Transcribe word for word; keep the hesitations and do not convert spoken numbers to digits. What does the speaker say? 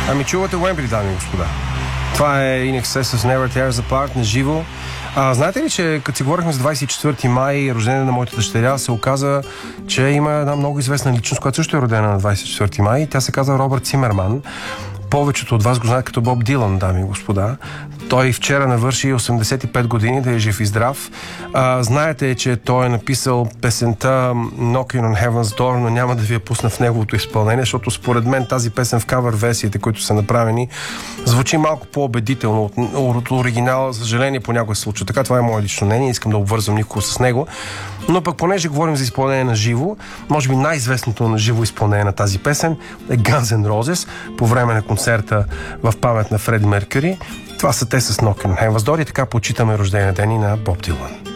Ами чувате Уембли, дами и господа. Това е In Excess с Never Tears Apart на живо. А, знаете ли, че като си говорихме за двадесет и четвърти май, рождение на моята дъщеря, се оказа, че има една много известна личност, която също е родена на двадесет и четвърти май. Тя се казва Робърт Цимерман. Повечето от вас го знаят като Боб Дилан, дами и господа. Той вчера навърши осемдесет и пет години, да е жив и здрав. А, знаете, че той е написал песента Knocking on Heaven's Door, но няма да ви я пусна в неговото изпълнение, защото според мен тази песен в кавър версиите, които са направени, звучи малко по-убедително от, от оригинала. За съжаление, понякога се случва. Така, това е мое лично мнение, искам да обвързвам никого с него. Но пък, понеже говорим за изпълнение на живо, може би най-известното на живо изпълнение на тази песен е Guns N' Roses по време на концерта в памет на Фреди Меркюри. Това са те с Knocking on Heaven's Door и така почитаме рождения ден и на Боб Дилан.